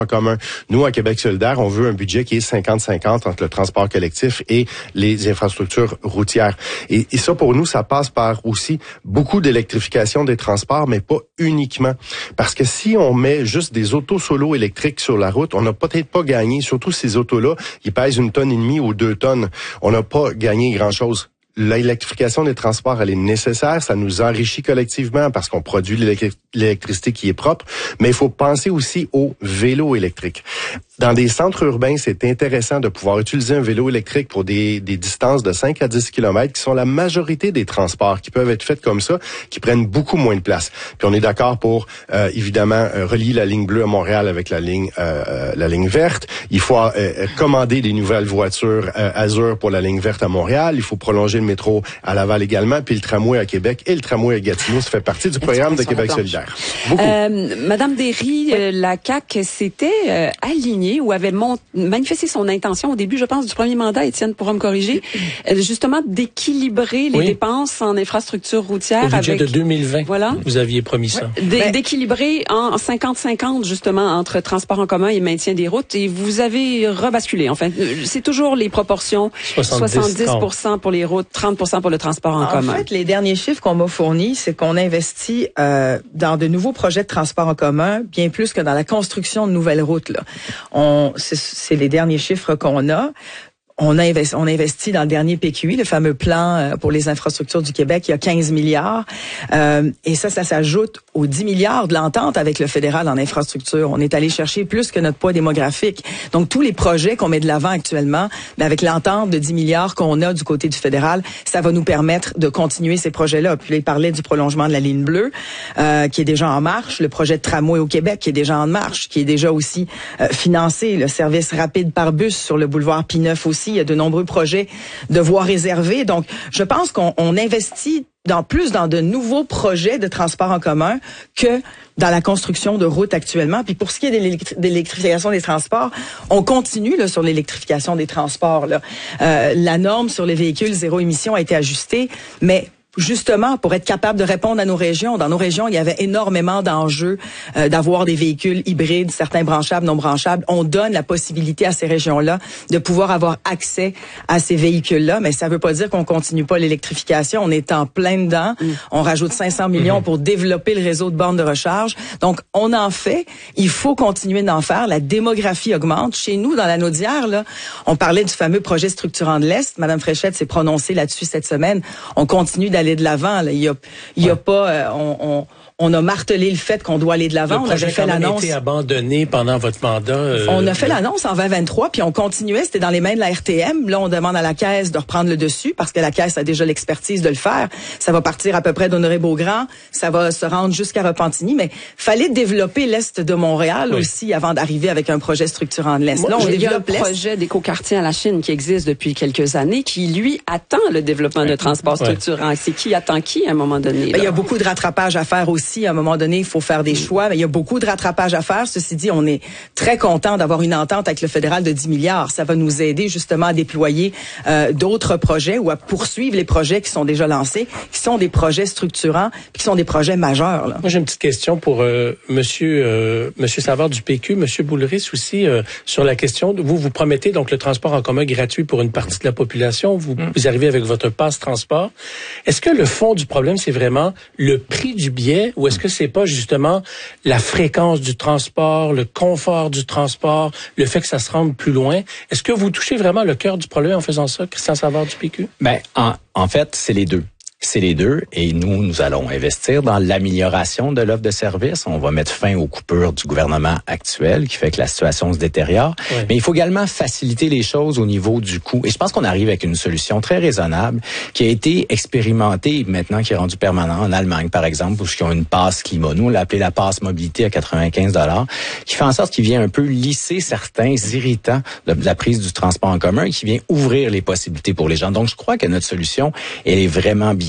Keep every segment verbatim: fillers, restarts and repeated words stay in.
en commun. Nous, à Québec solidaire, on veut un budget qui est cinquante cinquante entre le transport collectif et les infrastructures routières. Et, et ça, pour nous, ça passe par aussi beaucoup d'électrification des transports, mais pas uniquement. Parce que si on met juste des autos solo électriques sur la route, on n'a peut-être pas gagné, surtout ces autos-là, ils pèsent une tonne et demie ou deux tonnes. On n'a pas gagné grand-chose. L'électrification des transports, elle est nécessaire, ça nous enrichit collectivement parce qu'on produit l'électri- l'électricité qui est propre, mais il faut penser aussi au vélo électrique. Dans des centres urbains, c'est intéressant de pouvoir utiliser un vélo électrique pour des, des distances de cinq à dix kilomètres qui sont la majorité des transports qui peuvent être faits comme ça, qui prennent beaucoup moins de place. Puis on est d'accord pour, euh, évidemment, euh, relier la ligne bleue à Montréal avec la ligne euh, la ligne verte. Il faut euh, commander des nouvelles voitures euh, Azur pour la ligne verte à Montréal. Il faut prolonger le métro à Laval également, puis le tramway à Québec et le tramway à Gatineau. Ça fait partie du programme de Québec solidaire. Beaucoup. Euh, Madame Derry, oui. euh, la C A Q s'était euh, alignée ou avait mon- manifesté son intention au début, je pense, du premier mandat, Étienne pourra me corriger, euh, justement d'équilibrer les oui. dépenses en infrastructure routière. Au budget avec, de deux mille vingt, voilà. Vous aviez promis ça. Ouais. D'é- ben, d'équilibrer en cinquante cinquante, justement, entre transport en commun et maintien des routes. Et vous avez rebasculé, en fait. C'est toujours les proportions. soixante-dix pour cent pour les routes, trente pour cent pour le transport en, en commun. En fait, les derniers chiffres qu'on m'a fournis, c'est qu'on investit euh, dans de nouveaux projets de transport en commun, bien plus que dans la construction de nouvelles routes. Là. On, c'est, c'est les derniers chiffres qu'on a. On a, investi, on a investi dans le dernier P Q I, le fameux plan pour les infrastructures du Québec, il y a quinze milliards. Euh, et ça, ça s'ajoute aux dix milliards de l'entente avec le fédéral en infrastructure. On est allé chercher plus que notre poids démographique. Donc, tous les projets qu'on met de l'avant actuellement, ben avec l'entente de dix milliards qu'on a du côté du fédéral, ça va nous permettre de continuer ces projets-là. Puis là, il parlait du prolongement de la ligne bleue, euh, qui est déjà en marche, le projet de tramway au Québec, qui est déjà en marche, qui est déjà aussi euh, financé, le service rapide par bus sur le boulevard P-neuf aussi. Il y a de nombreux projets de voies réservées. Donc, je pense qu'on on investit dans plus dans de nouveaux projets de transport en commun que dans la construction de routes actuellement. Puis pour ce qui est de l'électri- l'électrification des transports, on continue là, sur l'électrification des transports. Là. Euh, la norme sur les véhicules zéro émission a été ajustée, mais justement, pour être capable de répondre à nos régions. Dans nos régions, il y avait énormément d'enjeux euh, d'avoir des véhicules hybrides, certains branchables, non branchables. On donne la possibilité à ces régions-là de pouvoir avoir accès à ces véhicules-là, mais ça veut pas dire qu'on continue pas l'électrification. On est en plein dedans. Mmh. On rajoute cinq cents millions mmh. pour développer le réseau de bornes de recharge. Donc, on en fait. Il faut continuer d'en faire. La démographie augmente. Chez nous, dans la Naudière, là, on parlait du fameux projet structurant de l'Est. Madame Fréchette s'est prononcée là-dessus cette semaine. On continue d'aller aller de l'avant. Là. Il y a, il y a ouais. pas, euh, on, on, on a martelé le fait qu'on doit aller de l'avant. Le projet on avait fait l'annonce. A été abandonné pendant votre mandat. Euh, on a fait l'annonce en vingt vingt-trois, puis on continuait. C'était dans les mains de la R T M. Là, on demande à la Caisse de reprendre le dessus parce que la Caisse a déjà l'expertise de le faire. Ça va partir à peu près d'Honoré-Beaugrand. Ça va se rendre jusqu'à Repentigny. Mais fallait développer l'Est de Montréal oui. aussi avant d'arriver avec un projet structurant de l'Est. Moi, là, on il y a un l'Est. projet d'écoquartier à la Chine qui existe depuis quelques années qui, lui, attend le développement de transport structurant. Ouais. C'est qui attend qui à un moment donné? Ben, il y a beaucoup de rattrapage à faire aussi. À un moment donné, il faut faire des choix. Mais il y a beaucoup de rattrapage à faire. Ceci dit, on est très content d'avoir une entente avec le fédéral de dix milliards. Ça va nous aider justement à déployer euh, d'autres projets ou à poursuivre les projets qui sont déjà lancés, qui sont des projets structurants, puis qui sont des projets majeurs. Là. Moi, j'ai une petite question pour euh, Monsieur euh, Monsieur Savard du P Q, Monsieur Boulris aussi euh, sur la question. De, vous vous promettez donc le transport en commun gratuit pour une partie de la population. Vous, mm. vous arrivez avec votre passe transport. Est-ce que le fond du problème c'est vraiment le prix du billet ou est-ce que c'est pas justement la fréquence du transport, le confort du transport, le fait que ça se rende plus loin? Est-ce que vous touchez vraiment le cœur du problème en faisant ça, Christian Savard du P Q? Ben, en, en fait, c'est les deux. C'est les deux et nous, nous allons investir dans l'amélioration de l'offre de service. On va mettre fin aux coupures du gouvernement actuel qui fait que la situation se détériore. Oui. Mais il faut également faciliter les choses au niveau du coût. Et je pense qu'on arrive avec une solution très raisonnable qui a été expérimentée maintenant, qui est rendue permanente en Allemagne, par exemple, où ils ont une passe climat. Nous, on l'a appelé la passe mobilité à quatre-vingt-quinze dollars, qui fait en sorte qu'il vient un peu lisser certains irritants de la prise du transport en commun et qui vient ouvrir les possibilités pour les gens. Donc, je crois que notre solution, elle est vraiment bien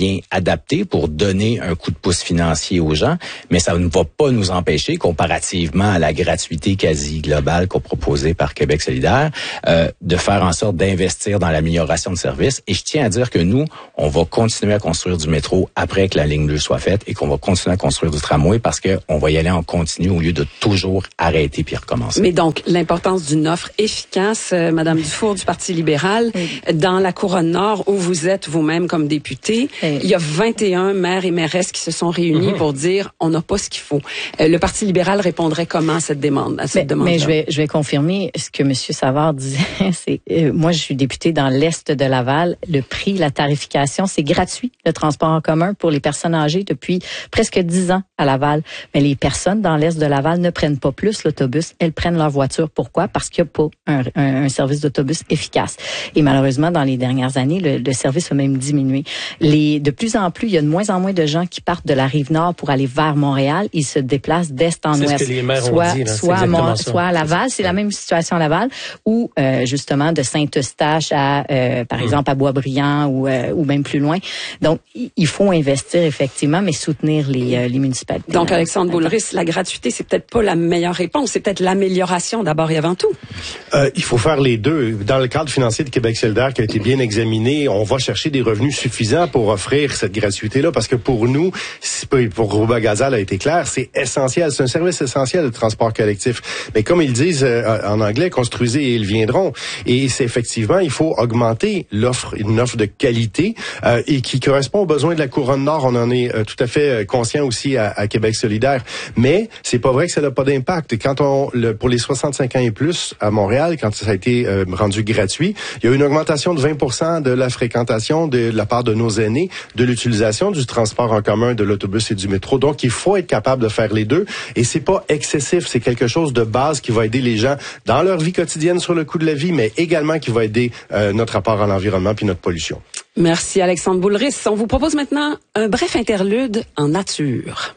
bien adapté pour donner un coup de pouce financier aux gens, mais ça ne va pas nous empêcher, comparativement à la gratuité quasi globale qu'on proposait par Québec solidaire, euh, de faire en sorte d'investir dans l'amélioration de services. Et je tiens à dire que nous, on va continuer à construire du métro après que la ligne bleue soit faite et qu'on va continuer à construire du tramway parce qu'on va y aller en continu au lieu de toujours arrêter puis recommencer. Mais donc, l'importance d'une offre efficace, euh, Madame Dufour du Parti libéral, oui. Dans la Couronne Nord, où vous êtes vous-même comme député, oui. Il y a vingt et un maires et mairesses qui se sont réunis mm-hmm. pour dire on n'a pas ce qu'il faut. Euh, le Parti libéral répondrait comment à cette demande, à cette mais, demande-là? Mais je vais, je vais confirmer ce que M. Savard disait. C'est, euh, moi, je suis député dans l'Est de Laval. Le prix, la tarification, c'est gratuit, le transport en commun pour les personnes âgées depuis presque dix ans à Laval. Mais les personnes dans l'Est de Laval ne prennent pas plus l'autobus, elles prennent leur voiture. Pourquoi? Parce qu'il n'y a pas un, un, un service d'autobus efficace. Et malheureusement, dans les dernières années, le, le service a même diminué. Les, de plus en plus, il y a de moins en moins de gens qui partent de la Rive-Nord pour aller vers Montréal. Ils se déplacent d'est en c'est ouest. Ce que les maires soit, ont dit, là. Soit, à Mont, soit à Laval, c'est la même situation à Laval, ou euh, justement de Saint-Eustache à, euh, par mmh. exemple, à Boisbriand ou, euh, ou même plus loin. Donc, il faut investir effectivement, mais soutenir les, euh, les municipalités. Donc, Alexandre Boulris, la gratuité, c'est peut-être pas la meilleure réponse, c'est peut-être l'amélioration d'abord et avant tout. Euh, il faut faire les deux. Dans le cadre financier de Québec solidaire qui a été bien examiné, on va chercher des revenus suffisants pour offrir cette gratuité-là, parce que pour nous, pour Rouba Gazal a été clair, c'est essentiel, c'est un service essentiel, le transport collectif. Mais comme ils disent euh, en anglais, construisez et ils viendront. Et c'est effectivement, il faut augmenter l'offre, une offre de qualité euh, et qui correspond aux besoins de la Couronne Nord. On en est euh, tout à fait conscient aussi à, à Québec solidaire. Mais c'est pas vrai que ça n'a pas d'impact. Quand on, le, pour les soixante-cinq ans et plus à Montréal, quand ça a été euh, rendu gratuit, il y a eu une augmentation de vingt pour cent de la fréquentation de, de la part de nos aînés, de l'utilisation du transport en commun, de l'autobus et du métro. Donc, il faut être capable de faire les deux. Et c'est pas excessif. C'est quelque chose de base qui va aider les gens dans leur vie quotidienne sur le coût de la vie, mais également qui va aider euh, notre rapport à l'environnement puis notre pollution. Merci Alexandre Boulris. On vous propose maintenant un bref interlude en nature.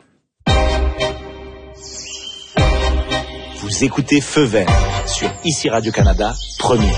Vous écoutez Feu vert sur Ici Radio-Canada, premier.